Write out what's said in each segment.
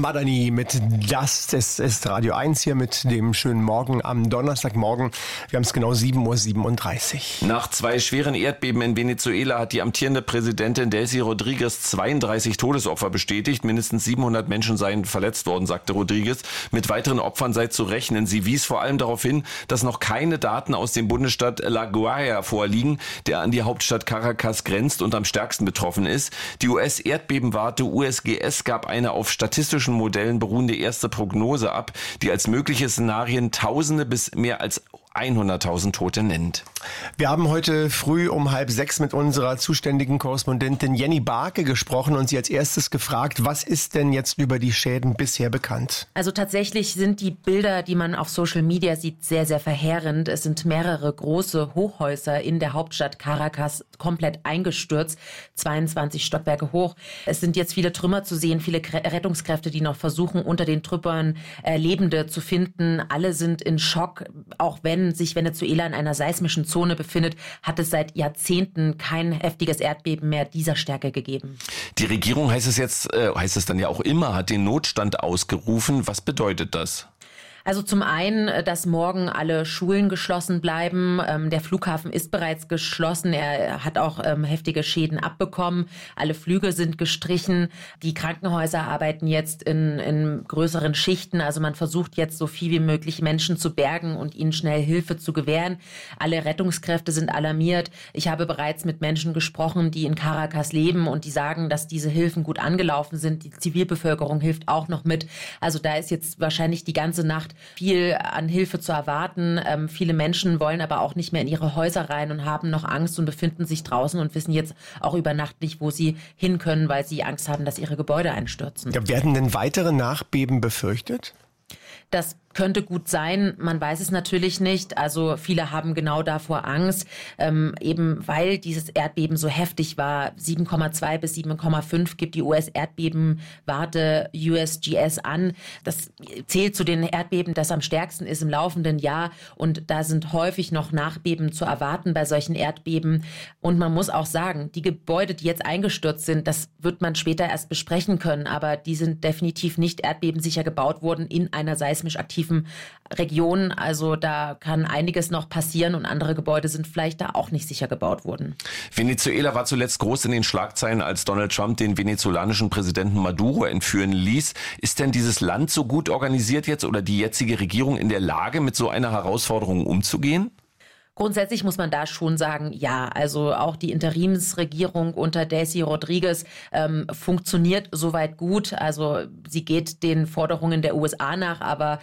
Madani mit Das ist Radio 1 hier mit dem schönen Morgen am Donnerstagmorgen. Wir haben es genau 7:37 Uhr. Nach 2 schweren Erdbeben in Venezuela hat die amtierende Präsidentin Delcy Rodríguez 32 Todesopfer bestätigt. Mindestens 700 Menschen seien verletzt worden, sagte Rodríguez. Mit weiteren Opfern sei zu rechnen. Sie wies vor allem darauf hin, dass noch keine Daten aus dem Bundesstaat La Guaira vorliegen, der an die Hauptstadt Caracas grenzt und am stärksten betroffen ist. Die US-Erdbebenwarte USGS gab eine auf statistischen Modellen beruhende erste Prognose ab, die als mögliche Szenarien Tausende bis mehr als 100.000 Tote nennt. Wir haben heute früh um 5:30 mit unserer zuständigen Korrespondentin Jenny Barke gesprochen und sie als erstes gefragt, was ist denn jetzt über die Schäden bisher bekannt? Also tatsächlich sind die Bilder, die man auf Social Media sieht, sehr, sehr verheerend. Es sind mehrere große Hochhäuser in der Hauptstadt Caracas komplett eingestürzt, 22 Stockwerke hoch. Es sind jetzt viele Trümmer zu sehen, viele Rettungskräfte, die noch versuchen, unter den Trümmern Lebende zu finden. Alle sind in Schock, auch wenn sich Venezuela in einer seismischen Zone befindet, hat es seit Jahrzehnten kein heftiges Erdbeben mehr dieser Stärke gegeben. Die Regierung, heißt es dann ja auch immer, hat den Notstand ausgerufen. Was bedeutet das? Also zum einen, dass morgen alle Schulen geschlossen bleiben. Der Flughafen ist bereits geschlossen. Er hat auch heftige Schäden abbekommen. Alle Flüge sind gestrichen. Die Krankenhäuser arbeiten jetzt in größeren Schichten. Also man versucht jetzt so viel wie möglich Menschen zu bergen und ihnen schnell Hilfe zu gewähren. Alle Rettungskräfte sind alarmiert. Ich habe bereits mit Menschen gesprochen, die in Caracas leben und die sagen, dass diese Hilfen gut angelaufen sind. Die Zivilbevölkerung hilft auch noch mit. Also da ist jetzt wahrscheinlich die ganze Nacht viel an Hilfe zu erwarten. Viele Menschen wollen aber auch nicht mehr in ihre Häuser rein und haben noch Angst und befinden sich draußen und wissen jetzt auch über Nacht nicht, wo sie hin können, weil sie Angst haben, dass ihre Gebäude einstürzen. Ja, werden denn weitere Nachbeben befürchtet? Das könnte gut sein, man weiß es natürlich nicht. Also viele haben genau davor Angst, eben weil dieses Erdbeben so heftig war. 7,2 bis 7,5 gibt die US-Erdbebenwarte USGS an. Das zählt zu den Erdbeben, das am stärksten ist im laufenden Jahr. Und da sind häufig noch Nachbeben zu erwarten bei solchen Erdbeben. Und man muss auch sagen, die Gebäude, die jetzt eingestürzt sind, das wird man später erst besprechen können. Aber die sind definitiv nicht erdbebensicher gebaut worden in einer seismisch aktiven Regionen. Also da kann einiges noch passieren und andere Gebäude sind vielleicht da auch nicht sicher gebaut worden. Venezuela war zuletzt groß in den Schlagzeilen, als Donald Trump den venezolanischen Präsidenten Maduro entführen ließ. Ist denn dieses Land so gut organisiert jetzt oder die jetzige Regierung in der Lage, mit so einer Herausforderung umzugehen? Grundsätzlich muss man da schon sagen, ja, also auch die Interimsregierung unter Delcy Rodríguez funktioniert soweit gut. Also sie geht den Forderungen der USA nach, aber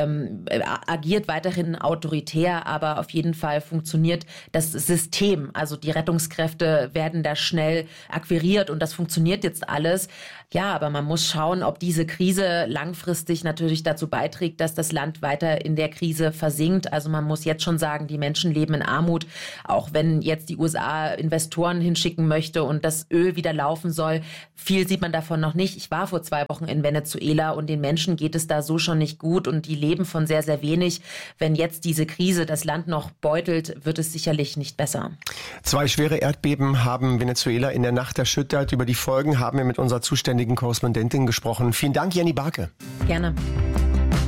agiert weiterhin autoritär. Aber auf jeden Fall funktioniert das System. Also die Rettungskräfte werden da schnell akquiriert und das funktioniert jetzt alles. Ja, aber man muss schauen, ob diese Krise langfristig natürlich dazu beiträgt, dass das Land weiter in der Krise versinkt. Also man muss jetzt schon sagen, die Menschen leben in Armut, auch wenn jetzt die USA Investoren hinschicken möchte und das Öl wieder laufen soll. Viel sieht man davon noch nicht. Ich war vor 2 Wochen in Venezuela und den Menschen geht es da so schon nicht gut und die leben von sehr, sehr wenig. Wenn jetzt diese Krise das Land noch beutelt, wird es sicherlich nicht besser. 2 schwere Erdbeben haben Venezuela in der Nacht erschüttert. Über die Folgen haben wir mit unserer zuständigen Korrespondentin gesprochen. Vielen Dank, Jenny Barke. Gerne.